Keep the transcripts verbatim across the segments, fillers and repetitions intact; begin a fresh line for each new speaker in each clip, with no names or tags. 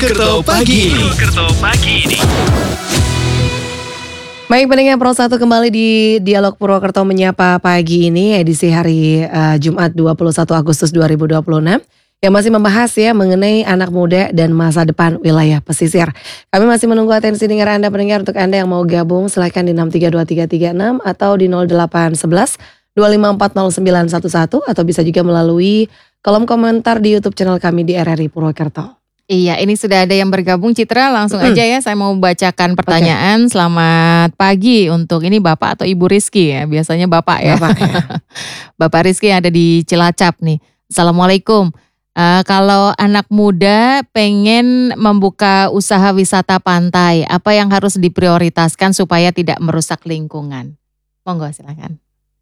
Purwokerto pagi ini. Purwokerto pagi ini.
Baik, pendengar Pro satu kembali di Dialog Purwokerto Menyapa pagi ini edisi hari uh, Jumat dua puluh satu Agustus dua ribu dua puluh enam yang masih membahas ya mengenai anak muda dan masa depan wilayah pesisir. Kami masih menunggu atensi dengar Anda pendengar. Untuk Anda yang mau gabung silakan di enam tiga dua tiga tiga enam atau di nol delapan satu satu dua lima empat nol sembilan satu satu atau bisa juga melalui kolom komentar di YouTube channel kami di R R I Purwokerto.
Iya, ini sudah ada yang bergabung. Citra, langsung
Hmm.
aja ya, saya mau bacakan pertanyaan. Selamat pagi untuk ini Bapak atau Ibu Rizky ya, biasanya Bapak ya.
Bapak, ya.
Bapak Rizky yang ada di Cilacap nih. Assalamualaikum. Uh, kalau anak muda pengen membuka usaha wisata pantai, apa yang harus diprioritaskan supaya tidak merusak lingkungan? Monggo silakan.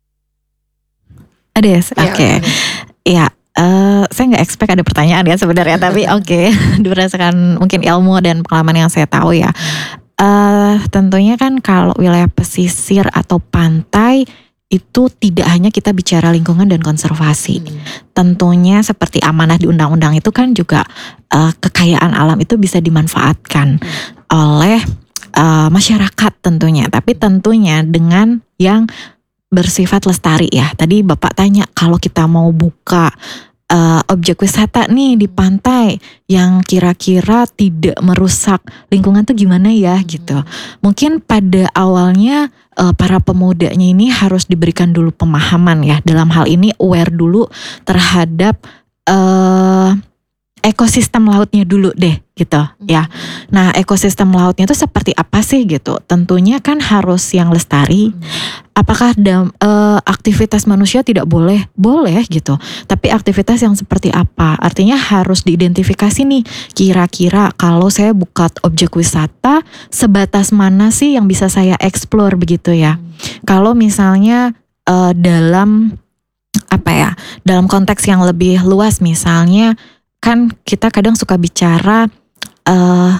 Ada, oke.
Ya,
Iya. Uh, saya nggak expect ada pertanyaan ya sebenarnya, tapi oke, okay. Berdasarkan mungkin ilmu dan pengalaman yang saya tahu ya. Uh, tentunya kan kalau wilayah pesisir atau pantai itu tidak hanya kita bicara lingkungan dan konservasi. Hmm. Tentunya seperti amanah di undang-undang itu kan juga uh, kekayaan alam itu bisa dimanfaatkan hmm. oleh uh, masyarakat tentunya. Tapi tentunya dengan yang bersifat lestari ya. Tadi Bapak tanya kalau kita mau buka uh, objek wisata nih di pantai yang kira-kira tidak merusak lingkungan tuh gimana ya hmm. gitu. Mungkin pada awalnya uh, para pemudanya ini harus diberikan dulu pemahaman ya. Dalam hal ini aware dulu terhadap uh, ekosistem lautnya dulu deh gitu hmm. ya. Nah, ekosistem lautnya itu seperti apa sih gitu. Tentunya kan harus yang lestari. Hmm. Apakah dam, uh, aktivitas manusia tidak boleh? Boleh gitu. Tapi aktivitas yang seperti apa? Artinya harus diidentifikasi nih. Kira-kira kalau saya buka objek wisata, sebatas mana sih yang bisa saya explore begitu ya. Hmm. Kalau misalnya uh, dalam apa ya? Dalam konteks yang lebih luas misalnya, kan kita kadang suka bicara uh,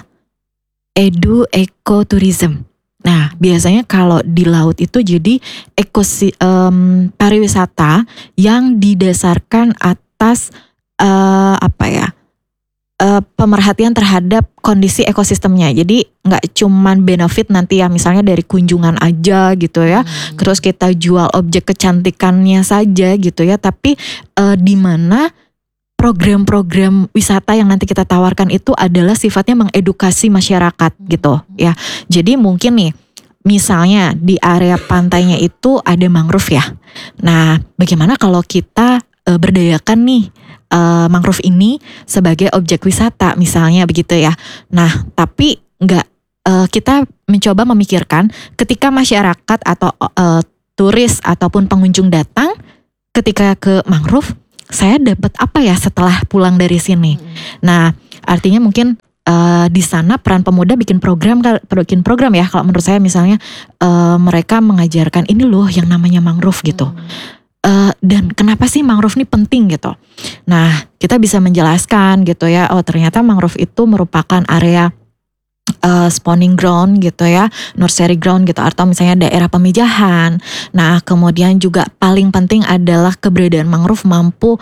edu ekoturism. Nah, biasanya kalau di laut itu jadi ekosi um, pariwisata yang didasarkan atas uh, apa ya uh, pemerhatian terhadap kondisi ekosistemnya. Jadi nggak cuman benefit nanti ya misalnya dari kunjungan aja gitu ya. Hmm. Terus kita jual objek kecantikannya saja gitu ya. Tapi uh, di mana program-program wisata yang nanti kita tawarkan itu adalah sifatnya mengedukasi masyarakat gitu ya. Jadi mungkin nih misalnya di area pantainya itu ada mangrove ya. Nah, bagaimana kalau kita e, berdayakan nih e, mangrove ini sebagai objek wisata misalnya begitu ya. Nah, tapi nggak e, kita mencoba memikirkan ketika masyarakat atau e, turis ataupun pengunjung datang ketika ke mangrove, saya dapat apa ya setelah pulang dari sini. Hmm. Nah, artinya mungkin uh, di sana peran pemuda bikin program, bikin program ya. Kalau menurut saya misalnya uh, mereka mengajarkan ini loh yang namanya mangrove gitu. Hmm. Uh, dan kenapa sih mangrove ini penting gitu. Nah, kita bisa menjelaskan gitu ya. Oh, ternyata mangrove itu merupakan area Uh, spawning ground gitu ya, nursery ground gitu, atau misalnya daerah pemijahan. Nah, kemudian juga paling penting adalah keberadaan mangrove mampu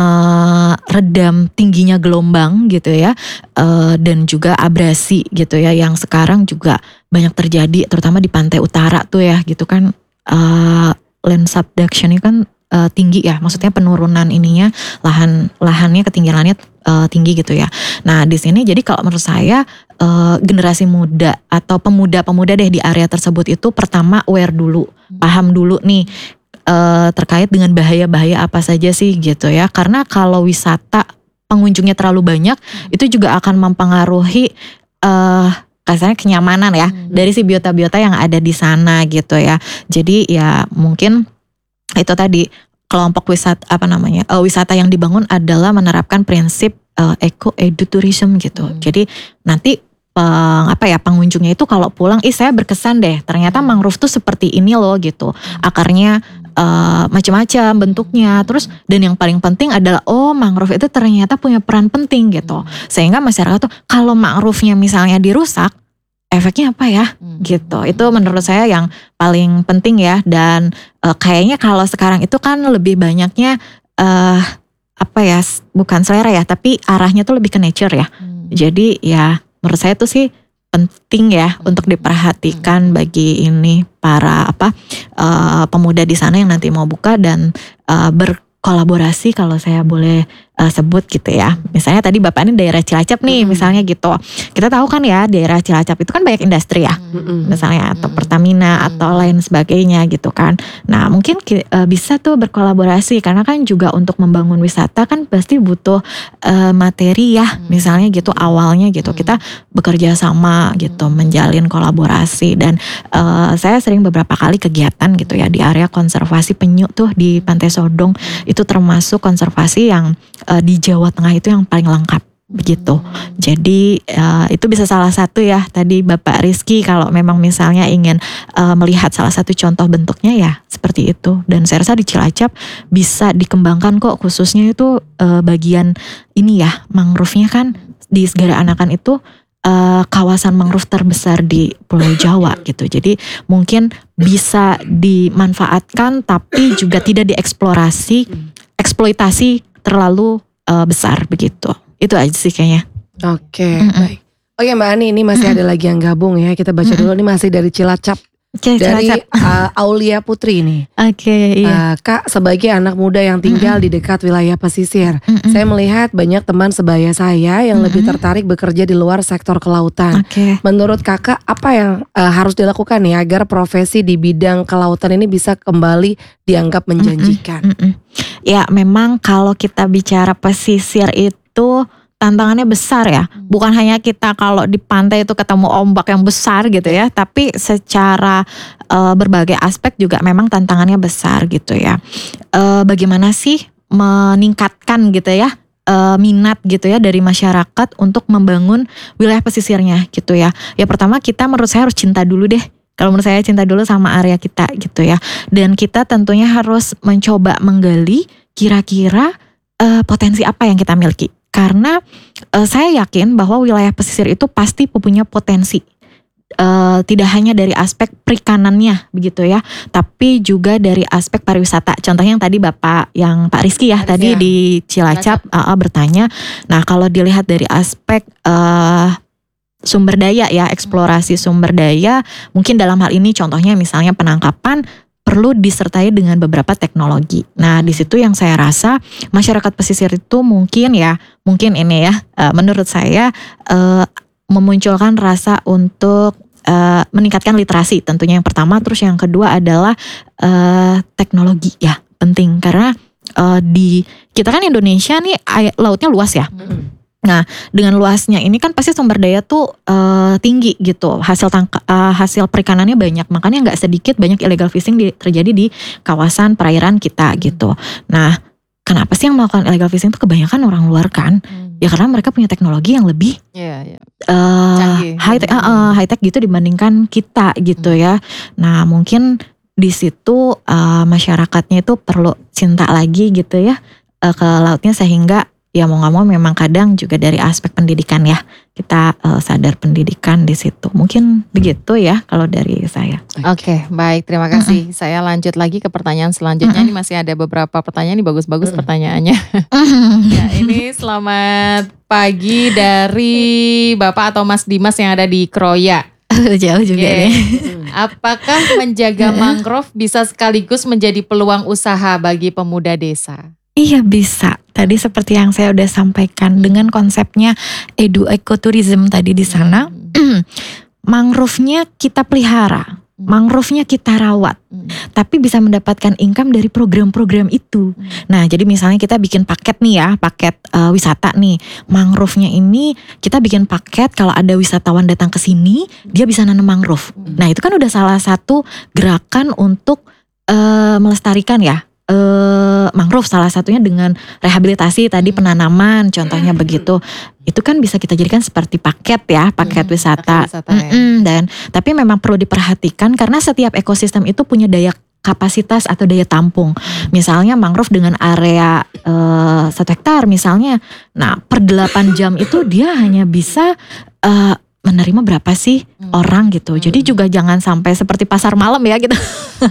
meredam tingginya gelombang gitu ya, uh, dan juga abrasi gitu ya, yang sekarang juga banyak terjadi, terutama di pantai utara tuh ya, gitu kan, uh, land subduction ini kan uh, tinggi ya, maksudnya penurunan ininya, lahan lahannya ketinggiannya uh, tinggi gitu ya. Nah, di sini jadi kalau menurut saya Uh, generasi muda atau pemuda-pemuda deh di area tersebut itu pertama aware dulu, paham dulu nih uh, terkait dengan bahaya-bahaya apa saja sih gitu ya. Karena kalau wisata pengunjungnya terlalu banyak, hmm. itu juga akan mempengaruhi uh, kasarnya kenyamanan ya hmm. dari si biota-biota yang ada di sana gitu ya. Jadi ya mungkin itu tadi kelompok wisata apa namanya uh, wisata yang dibangun adalah menerapkan prinsip uh, eco edutourism gitu. Hmm. Jadi nanti Peng, apa ya pengunjungnya itu kalau pulang, ih saya berkesan deh ternyata mangrove tuh seperti ini loh gitu, akarnya uh, macam-macam bentuknya, terus dan yang paling penting adalah oh mangrove itu ternyata punya peran penting gitu, sehingga masyarakat tuh kalau mangrove-nya misalnya dirusak efeknya apa ya hmm. gitu. Itu menurut saya yang paling penting ya. Dan uh, kayaknya kalau sekarang itu kan lebih banyaknya uh, apa ya, bukan selera ya, tapi arahnya tuh lebih ke nature ya. Hmm. Jadi ya menurut saya tuh sih penting ya untuk diperhatikan bagi ini para apa uh, pemuda di sana yang nanti mau buka dan uh, berkolaborasi kalau saya boleh uh, sebut gitu ya. Misalnya tadi Bapak ini daerah Cilacap nih,
Mm-mm.
misalnya gitu. Kita tahu kan ya daerah Cilacap itu kan banyak industri ya.
Mm-mm.
Misalnya atau
Mm-mm.
Pertamina atau lain sebagainya gitu kan. Nah mungkin ki- uh, bisa tuh berkolaborasi karena kan juga untuk membangun wisata kan pasti butuh uh, materi ya. Misalnya gitu awalnya gitu kita bekerja sama gitu menjalin kolaborasi dan uh, saya sering beberapa kali kegiatan gitu ya di area konservasi penyu tuh di Pantai Sodong itu termasuk konservasi yang uh, di Jawa Tengah itu yang paling lengkap begitu. Jadi uh, itu bisa salah satu ya tadi Bapak Rizky kalau memang misalnya ingin uh, melihat salah satu contoh bentuknya ya seperti itu. Dan saya rasa di Cilacap bisa dikembangkan kok khususnya itu uh, bagian ini ya mangrove-nya kan di Segara Anakan itu uh, kawasan mangrove terbesar di Pulau Jawa gitu. Jadi mungkin bisa dimanfaatkan tapi juga tidak dieksplorasi, eksploitasi terlalu uh, besar begitu. Itu aja sih kayaknya.
Oke,
Mm-mm.
baik. Oke Mbak Ani, ini masih ada lagi yang gabung ya. Kita baca dulu, ini masih dari Cilacap.
Oke,
Dari
Cilacap.
uh, Aulia Putri nih.
Oke, iya.
Uh, Kak, sebagai anak muda yang tinggal di dekat wilayah pesisir,
Mm-mm.
saya melihat banyak teman sebaya saya yang lebih
Mm-mm.
tertarik bekerja di luar sektor kelautan.
Oke.
Menurut kakak, apa yang uh, harus dilakukan nih agar profesi di bidang kelautan ini bisa kembali dianggap menjanjikan?
Mm-mm. Ya memang kalau kita bicara pesisir itu tantangannya besar ya. Bukan hanya kita kalau di pantai itu ketemu ombak yang besar gitu ya, tapi secara uh, berbagai aspek juga memang tantangannya besar gitu ya. Uh, bagaimana sih meningkatkan gitu ya uh, minat gitu ya dari masyarakat untuk membangun wilayah pesisirnya gitu ya. Ya pertama kita menurut saya harus cinta dulu deh. Kalau menurut saya cinta dulu sama area kita gitu ya. Dan kita tentunya harus mencoba menggali kira-kira uh, potensi apa yang kita miliki. Karena uh, saya yakin bahwa wilayah pesisir itu pasti punya potensi. Uh, tidak hanya dari aspek perikanannya begitu ya, tapi juga dari aspek pariwisata. Contohnya yang tadi Bapak yang Pak Rizky ya
Pak Rizky
tadi
ya.
di Cilacap uh, uh, bertanya. Nah kalau dilihat dari aspek uh, sumber daya ya, eksplorasi sumber daya, mungkin dalam hal ini contohnya misalnya penangkapan perlu disertai dengan beberapa teknologi. Nah, di situ yang saya rasa masyarakat pesisir itu mungkin ya, mungkin ini ya, uh, menurut saya uh, memunculkan rasa untuk uh, meningkatkan literasi tentunya yang pertama, terus yang kedua adalah uh, teknologi ya, penting karena uh, di kita kan Indonesia nih ay- lautnya luas ya. Nah, dengan luasnya ini kan pasti sumber daya tuh uh, tinggi gitu. Hasil tangka, uh, hasil perikanannya banyak. Makanya nggak sedikit banyak illegal fishing di, terjadi di kawasan perairan kita gitu. Nah, kenapa sih yang melakukan illegal fishing itu kebanyakan orang luar kan? Ya karena mereka punya teknologi yang lebih
Iya, iya.
uh,
Canggih.
high tech, uh, uh, high tech gitu dibandingkan kita gitu ya. Nah, mungkin di situ uh, masyarakatnya itu perlu cinta lagi gitu ya uh, ke lautnya sehingga ya mau nggak mau memang kadang juga dari aspek pendidikan ya kita uh, sadar pendidikan di situ. Mungkin begitu ya kalau dari saya.
Oke, baik, terima kasih. Saya lanjut lagi ke pertanyaan selanjutnya. Ini masih ada beberapa pertanyaan, ini bagus-bagus pertanyaannya. Ya, ini selamat pagi dari Bapak atau Mas Dimas yang ada di Kroya.
Jauh juga
Oke.
nih.
Apakah menjaga mangrove bisa sekaligus menjadi peluang usaha bagi pemuda desa?
Iya bisa. Tadi seperti yang saya udah sampaikan dengan konsepnya edu ekoturism tadi di sana. Mangrove-nya kita pelihara, mangrove-nya kita rawat, tapi bisa mendapatkan income dari program-program itu. Nah, jadi misalnya kita bikin paket nih ya, paket uh, wisata nih, mangrove-nya ini kita bikin paket kalau ada wisatawan datang ke sini, dia bisa nanam mangrove. Nah, itu kan udah salah satu gerakan untuk uh, melestarikan ya. Uh, mangrove salah satunya dengan rehabilitasi tadi penanaman contohnya begitu itu kan bisa kita jadikan seperti paket ya paket
Hmm,
wisata,
paket wisata ya.
Mm-mm, dan tapi memang perlu diperhatikan karena setiap ekosistem itu punya daya kapasitas atau daya tampung. Misalnya mangrove dengan area uh, satu hektar misalnya, nah per delapan jam itu dia hanya bisa uh, menerima berapa sih
Hmm.
orang gitu. Jadi juga jangan sampai seperti pasar malam ya gitu.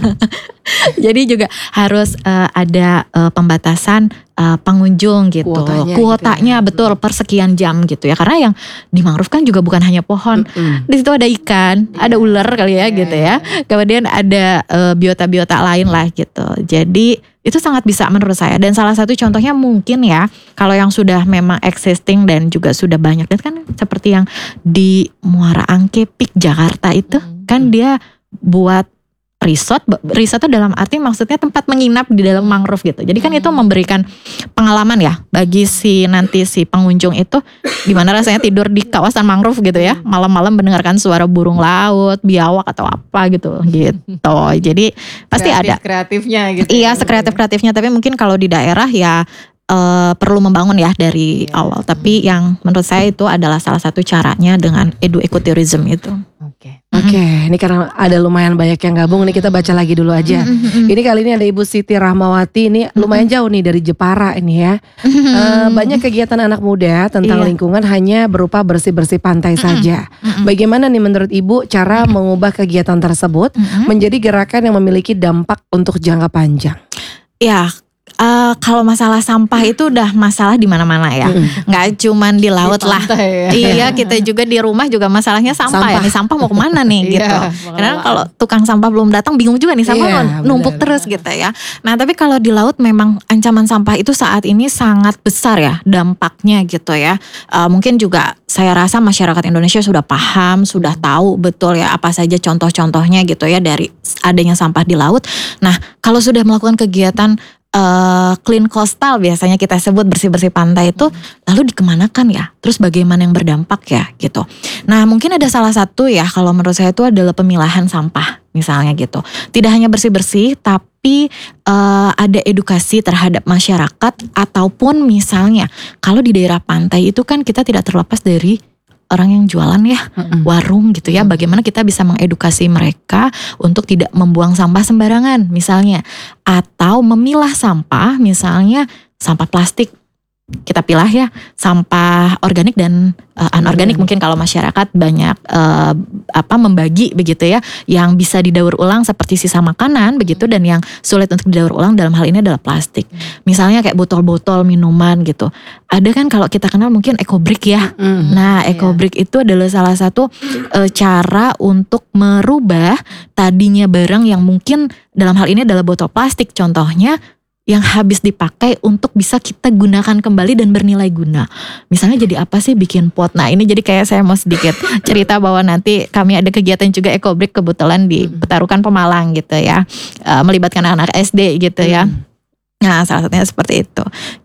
Jadi juga harus uh, ada uh, pembatasan uh, pengunjung gitu.
Kuotanya
Kuotanya
gitu ya.
betul per sekian jam gitu ya. Karena yang di mangrove kan juga bukan hanya pohon.
Mm-mm.
Di situ ada ikan, ada ular kali ya
Iya,
gitu
iya.
ya. Kemudian ada uh, biota-biota lain lah gitu. Jadi itu sangat bisa menurut saya. Dan salah satu contohnya mungkin ya, kalau yang sudah memang existing dan juga sudah banyak, dan kan seperti yang di Muara Angke Peak Jakarta itu
Hmm.
kan dia buat resort. Resort itu dalam arti maksudnya tempat menginap di dalam mangrove gitu. Jadi kan itu memberikan pengalaman ya bagi si nanti si pengunjung itu, gimana rasanya tidur di kawasan mangrove gitu ya, malam-malam mendengarkan suara burung laut, biawak atau apa gitu gitu. Jadi pasti ada.
Kreatifnya gitu.
Iya, sekreatif-kreatifnya, tapi mungkin kalau di daerah ya eh, perlu membangun ya dari
Iya.
awal. Tapi yang menurut saya itu adalah salah satu caranya dengan edu ecotourism itu.
Oke.
Oke, ini karena ada lumayan banyak yang gabung nih, kita baca lagi dulu aja. Ini kali ini ada Ibu Siti Rahmawati, ini lumayan jauh nih dari Jepara ini ya. Eh, banyak kegiatan anak muda tentang
Iya.
lingkungan hanya berupa bersih-bersih pantai saja. Bagaimana nih menurut Ibu cara mengubah kegiatan tersebut menjadi gerakan yang memiliki dampak untuk jangka panjang?
Ya, eh, kalau masalah sampah itu udah masalah di mana-mana ya. Nggak cuman di laut lah.
Pantai ya.
Iya, kita juga di rumah juga masalahnya sampah, ya.
Sampah.
Nih sampah mau kemana nih
Iya,
gitu.
mengelola.
Karena kalau tukang sampah belum datang bingung juga nih sampah
Iya,
mau numpuk
benar.
terus gitu ya. Nah tapi kalau di laut memang ancaman sampah itu saat ini sangat besar ya dampaknya gitu ya. Eh, mungkin juga saya rasa masyarakat Indonesia sudah paham, sudah tahu betul ya apa saja contoh-contohnya gitu ya dari adanya sampah di laut. Nah kalau sudah melakukan kegiatan eh, clean coastal biasanya kita sebut bersih-bersih pantai itu, lalu dikemanakan ya? Terus bagaimana yang berdampak ya gitu. Nah mungkin ada salah satu ya kalau menurut saya itu adalah pemilahan sampah misalnya gitu. Tidak hanya bersih-bersih tapi eh, ada edukasi terhadap masyarakat, ataupun misalnya kalau di daerah pantai itu kan kita tidak terlepas dari orang yang jualan ya, warung gitu ya. Bagaimana kita bisa mengedukasi mereka untuk tidak membuang sampah sembarangan misalnya, atau memilah sampah misalnya sampah plastik. Kita pilah ya, sampah organik dan uh, anorganik. Mungkin kalau masyarakat banyak uh, apa membagi begitu ya, yang bisa didaur ulang seperti sisa makanan begitu, dan yang sulit untuk didaur ulang dalam hal ini adalah plastik. Misalnya kayak botol-botol minuman gitu. Ada kan kalau kita kenal mungkin EcoBrick ya. Nah, EcoBrick itu adalah salah satu uh, cara untuk merubah tadinya barang yang mungkin dalam hal ini adalah botol plastik contohnya, yang habis dipakai untuk bisa kita gunakan kembali dan bernilai guna. Misalnya jadi apa sih, bikin pot. Nah ini jadi kayak saya mau sedikit cerita bahwa nanti kami ada kegiatan juga EcoBrick kebetulan di Petarukan Pemalang gitu ya. E, melibatkan anak S D gitu ya. Nah salah satunya seperti itu.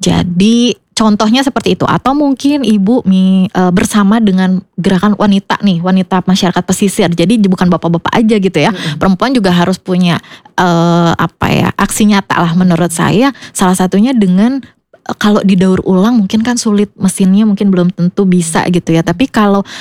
Jadi contohnya seperti itu. Atau mungkin ibu mi, e, bersama dengan gerakan wanita nih, wanita masyarakat pesisir. Jadi bukan bapak-bapak aja gitu ya. Perempuan juga harus punya e, apa ya, aksi nyata lah menurut saya. Salah satunya dengan e, kalau didaur ulang mungkin kan sulit, mesinnya mungkin belum tentu bisa gitu ya. Tapi kalau